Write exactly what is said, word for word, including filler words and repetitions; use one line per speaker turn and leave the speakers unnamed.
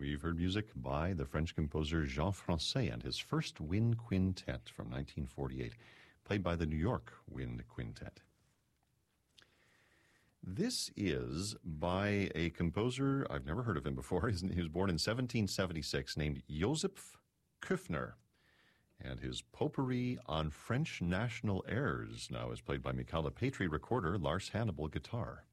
We've heard music by the French composer Jean Francais and his first wind quintet from nineteen forty-eight, played by the New York Wind Quintet. This is by a composer, I've never heard of him before. He was born in seventeen seventy-six, named Joseph Koeffner. And his potpourri on French national airs now is played by Michala Petri, recorder, Lars Hannibal, guitar.